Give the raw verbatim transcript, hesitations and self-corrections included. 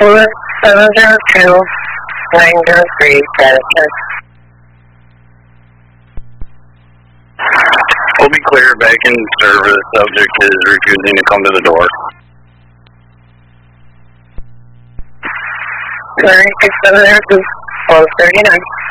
four seven zero two nine zero three, status check. We'll be clear, back in service. Subject is refusing to come to the door. nine six seven zero two, twelve thirty-nine.